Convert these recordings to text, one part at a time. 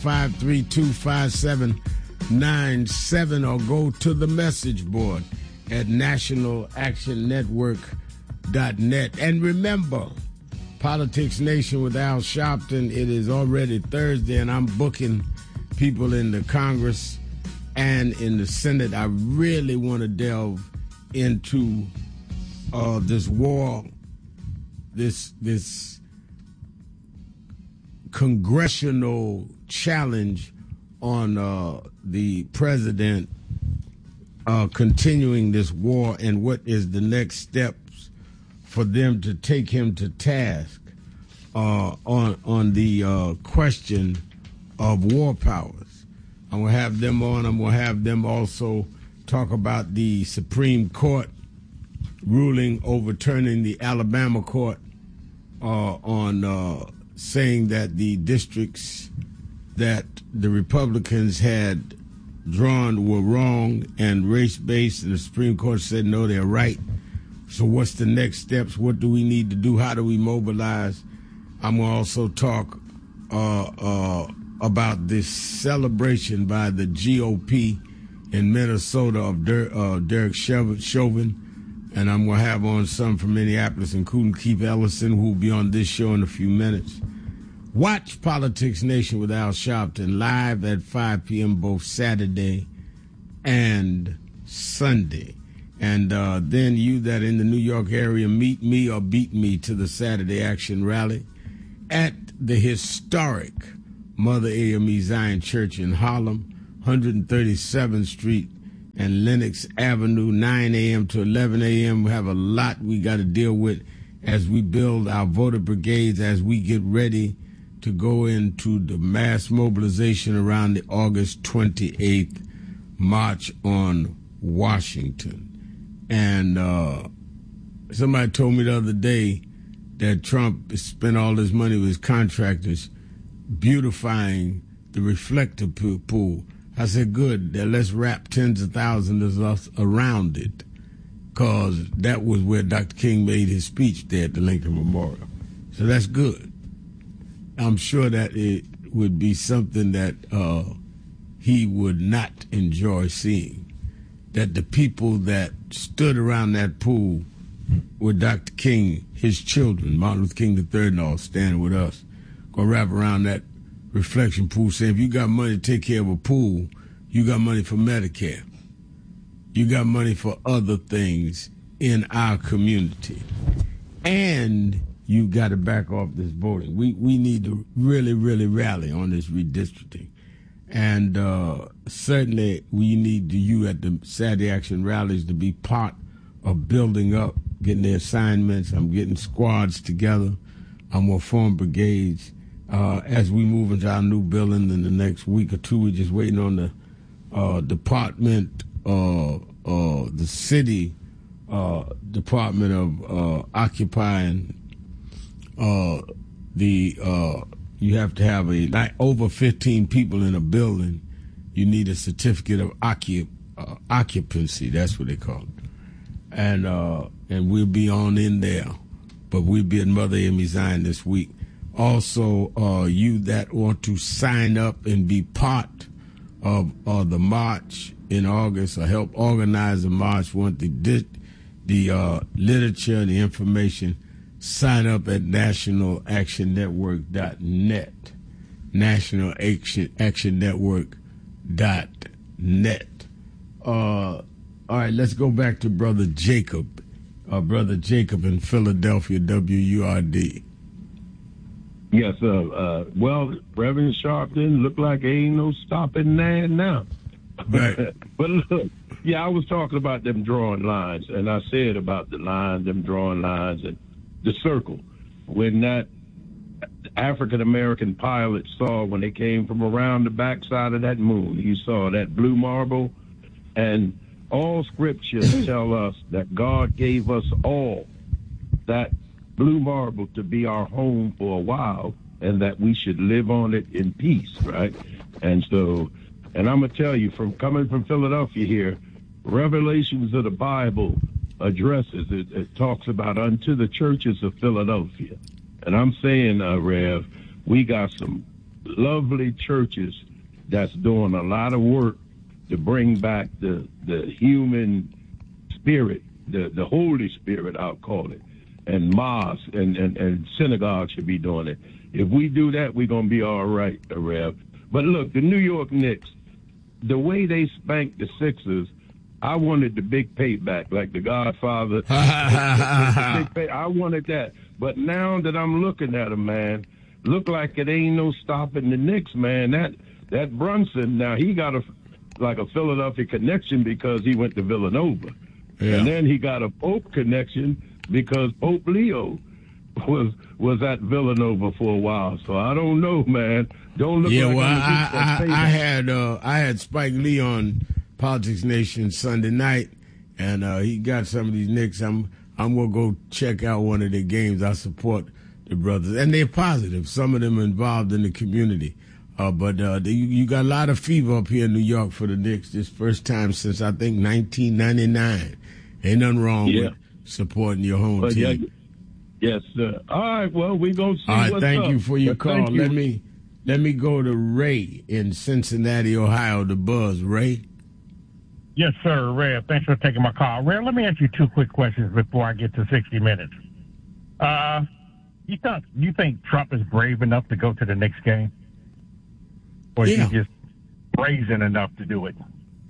888-532-5797 or go to the message board at nationalactionnetwork.net. And remember, Politics Nation with Al Sharpton, it is already Thursday, and I'm booking people in the Congress and in the Senate. I really want to delve into this war, this congressional challenge on the president continuing this war, and what is the next steps for them to take him to task on the question of war powers. I'm going to have them on. I'm going to have them also talk about the Supreme Court ruling overturning the Alabama court on saying that the districts that the Republicans had drawn were wrong and race-based, and the Supreme Court said, no, they're right. So what's the next steps? What do we need to do? How do we mobilize? I'm going to also talk about this celebration by the GOP in Minnesota of Derek Chauvin. And I'm going to have on some from Minneapolis, including Keith Ellison, who will be on this show in a few minutes. Watch Politics Nation with Al Sharpton live at 5 p.m. both Saturday and Sunday. And then you that in the New York area, meet me or beat me to the Saturday Action Rally at the historic Mother AME Zion Church in Harlem, 137th Street and Lenox Avenue, 9 a.m. to 11 a.m. We have a lot we got to deal with as we build our voter brigades, as we get ready to go into the mass mobilization around the August 28th march on Washington. And somebody told me the other day that Trump spent all his money with his contractors beautifying the reflector pool. I said, good, then let's wrap tens of thousands of us around it, because that was where Dr. King made his speech there at the Lincoln Memorial. So that's good. I'm sure that it would be something that he would not enjoy seeing, that the people that stood around that pool with Dr. King, his children, Martin Luther King III and all, standing with us, go wrap around that reflection pool, say, if you got money to take care of a pool, you got money for Medicare. You got money for other things in our community. And you got to back off this voting. We need to really, really rally on this redistricting. And certainly we need you at the Saturday Action rallies to be part of building up, getting the assignments. I'm getting squads together. I'm going to form brigades. As we move into our new building in the next week or two, we're just waiting on the department, the city Department of occupying you have to have over 15 people in a building. You need a certificate of occupancy. That's what they call it. And we'll be on in there, but we'll be at Mother AME Zion this week. Also, you that want to sign up and be part of the march in August or help organize the march, want the literature, the information, sign up at nationalactionnetwork.net. nationalactionnetwork.net. All right, let's go back to Brother Jacob. Brother Jacob in Philadelphia, WURD. Yes, well, Reverend Sharpton, look like there ain't no stopping that now. Right. But look, I was talking about them drawing lines, and I said about the line, them drawing lines, and the circle. When that African-American pilot saw, when they came from around the backside of that moon, you saw that blue marble, and all scriptures tell us that God gave us all that blue marble to be our home for a while, and that we should live on it in peace, right? And so, and I'm going to tell you, from coming from Philadelphia here, Revelations of the Bible addresses it. It talks about unto the churches of Philadelphia. And I'm saying, Rev, we got some lovely churches that's doing a lot of work to bring back the human spirit, the Holy Spirit, I'll call it. And mosques and synagogues should be doing it. If we do that, we're going to be all right, Rev. But look, the New York Knicks, the way they spanked the Sixers, I wanted the big payback, like the Godfather. I wanted that. But now that I'm looking at them, man, look like it ain't no stopping the Knicks, man. That Brunson, now he got a Philadelphia connection because he went to Villanova. Yeah. And then he got a Pope connection because Pope Leo was at Villanova for a while. So I don't know, man. Don't look like I had Spike Lee on Politics Nation Sunday night, and he got some of these Knicks. I'm gonna go check out one of their games. I support the brothers, and they're positive. Some of them are involved in the community. But you got a lot of fever up here in New York for the Knicks. This first time since, I think, 1999. Ain't nothing wrong with supporting your home team. Yes, sir. All right, well, we're going to see what's up. Thank you for your call. Let me go to Ray in Cincinnati, Ohio, the Buzz. Ray? Yes, sir, Ray. Thanks for taking my call. Ray, let me ask you two quick questions before I get to 60 Minutes. You think Trump is brave enough to go to the Knicks game? Or is he just brazen enough to do it?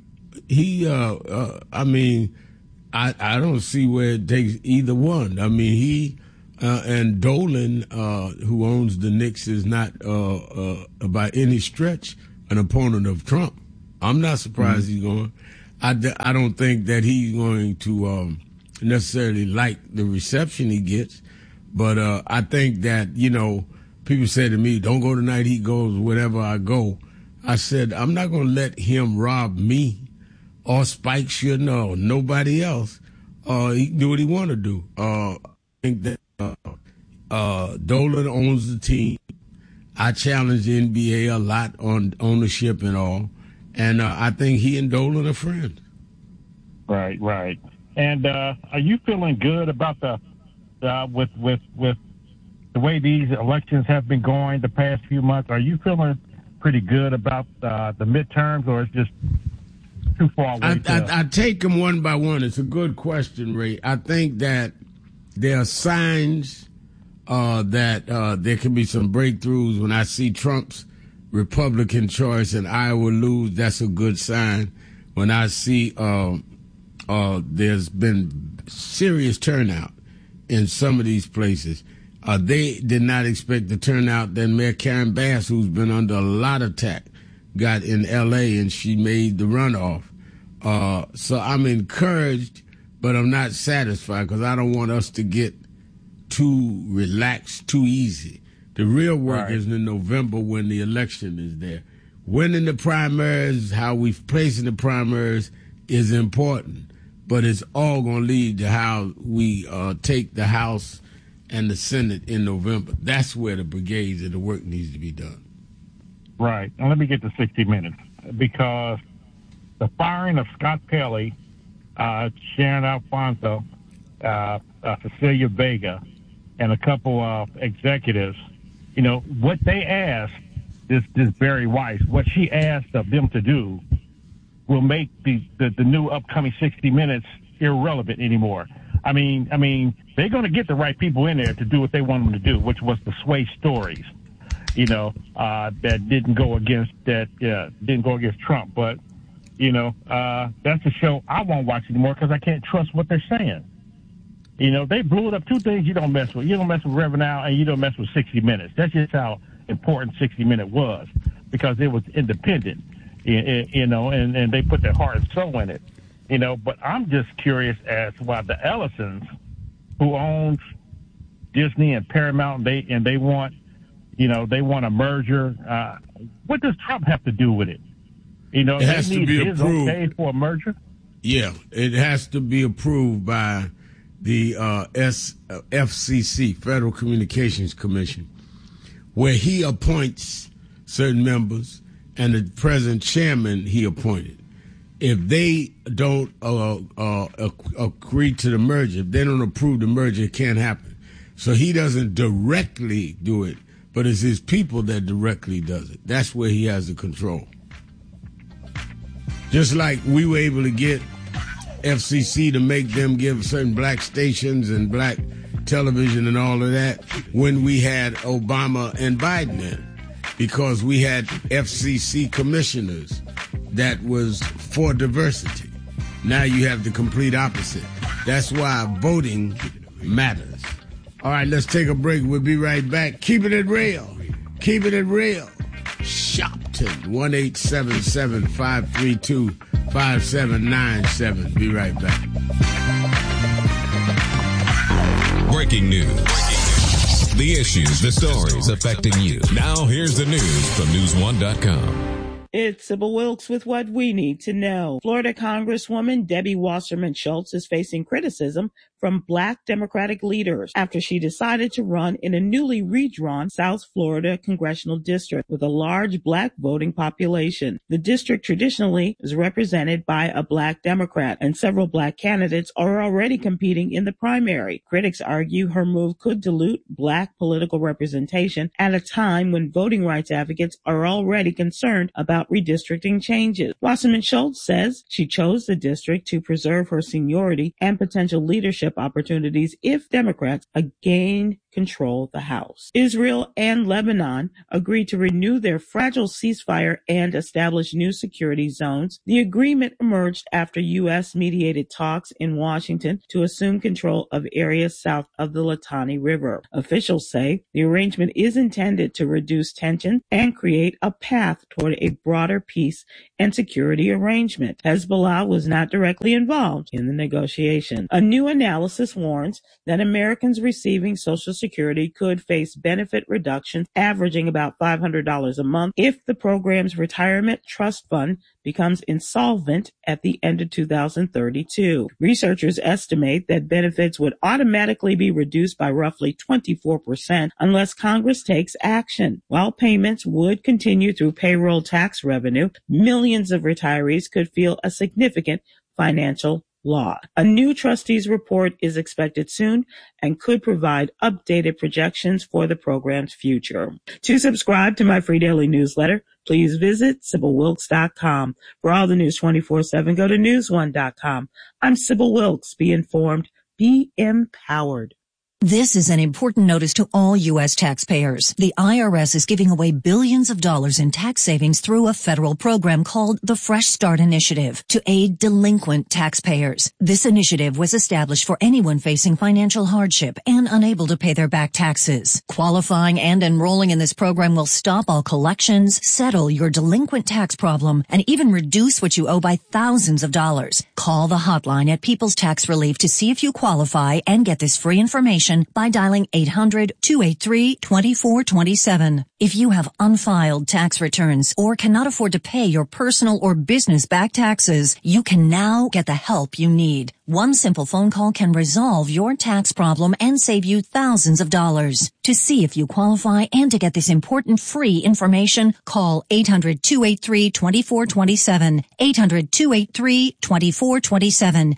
I don't see where it takes either one. I mean, he and Dolan, who owns the Knicks, is not by any stretch an opponent of Trump. I'm not surprised he's going. I don't think that he's going to necessarily like the reception he gets, but I think that, people say to me, don't go tonight, he goes wherever I go. I said, I'm not going to let him rob me or Spike shouldn't or nobody else. He can do what he want to do. I think that Dolan owns the team. I challenge the NBA a lot on ownership and all. And I think he and Dolan are friends. Right. And are you feeling good about with the way these elections have been going the past few months? Are you feeling pretty good about the midterms, or it's just too far away? I take them one by one. It's a good question, Ray. I think that there are signs that there can be some breakthroughs. When I see Trump's Republican choice and Iowa lose, that's a good sign. When I see there's been serious turnout in some of these places, they did not expect the turnout that Mayor Karen Bass, who's been under a lot of attack, got in L.A., and she made the runoff. So I'm encouraged, but I'm not satisfied because I don't want us to get too relaxed, too easy. The real work is in November when the election is there. Winning the primaries, how we place in the primaries is important, but it's all going to lead to how we take the House and the Senate in November. That's where the brigades and the work needs to be done. Right. Now let me get to 60 Minutes, because the firing of Scott Pelley, Sharon Alfonso, Cecilia Vega, and a couple of executives, what they asked, this Barry Weiss, what she asked of them to do will make the new upcoming 60 Minutes irrelevant anymore. I mean, they're going to get the right people in there to do what they want them to do, which was to sway stories, that didn't go against Trump. But, that's a show I won't watch anymore because I can't trust what they're saying. They blew it up. Two things you don't mess with. You don't mess with Reverend Al, and you don't mess with 60 Minutes. That's just how important 60 Minutes was, because it was independent, and they put their heart and soul in it. But I'm just curious as to why the Ellisons, who owns Disney and Paramount, they want a merger. What does Trump have to do with it? It has to be approved. Okay for a merger? Yeah, it has to be approved by the FCC, Federal Communications Commission, where he appoints certain members and the present chairman he appointed. If they don't agree to the merger, if they don't approve the merger, it can't happen. So he doesn't directly do it, but it's his people that directly does it. That's where he has the control. Just like we were able to get FCC to make them give certain black stations and black television and all of that when we had Obama and Biden in, because we had FCC commissioners that was for diversity. Now you have the complete opposite. That's why voting matters. All right, let's take a break. We'll be right back. Keeping it real. Keeping it real. Shopton, 1-877-532-5797. Be right back. Breaking news. The issues, the stories affecting you. Now here's the news from News1.com. It's Sybil Wilkes with what we need to know. Florida Congresswoman Debbie Wasserman Schultz is facing criticism from Black Democratic leaders after she decided to run in a newly redrawn South Florida congressional district with a large Black voting population. The district traditionally is represented by a Black Democrat, and several Black candidates are already competing in the primary. Critics argue her move could dilute Black political representation at a time when voting rights advocates are already concerned about redistricting changes. Wasserman Schultz says she chose the district to preserve her seniority and potential leadership opportunities if Democrats again control the House. Israel and Lebanon agreed to renew their fragile ceasefire and establish new security zones. The agreement emerged after U.S.-mediated talks in Washington to assume control of areas south of the Litani River. Officials say the arrangement is intended to reduce tension and create a path toward a broader peace and security arrangement. Hezbollah was not directly involved in the negotiation. A new analysis warns that Americans receiving Social Security could face benefit reductions averaging about $500 a month if the program's retirement trust fund becomes insolvent at the end of 2032. Researchers estimate that benefits would automatically be reduced by roughly 24% unless Congress takes action. While payments would continue through payroll tax revenue, millions of retirees could feel a significant financial loss. A new trustees report is expected soon and could provide updated projections for the program's future. To subscribe to my free daily newsletter, please visit SybilWilkes.com. For all the news 24/7, go to News1.com. I'm Sybil Wilkes. Be informed. Be empowered. This is an important notice to all U.S. taxpayers. The IRS is giving away billions of dollars in tax savings through a federal program called the Fresh Start Initiative to aid delinquent taxpayers. This initiative was established for anyone facing financial hardship and unable to pay their back taxes. Qualifying and enrolling in this program will stop all collections, settle your delinquent tax problem, and even reduce what you owe by thousands of dollars. Call the hotline at People's Tax Relief to see if you qualify and get this free information by dialing 800-283-2427. If you have unfiled tax returns or cannot afford to pay your personal or business back taxes, you can now get the help you need. One simple phone call can resolve your tax problem and save you thousands of dollars. To see if you qualify and to get this important free information, call 800-283-2427, 800-283-2427,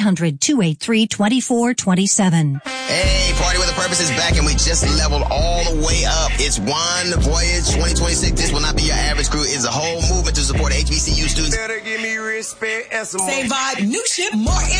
800-283-2427. Hey, Party with a Purpose is back, and we just leveled all the way up. It's One Voyage 2026. This will not be your average crew. It's a whole movement to support HBCU students. Better give me respect and some Same vibe, new ship, more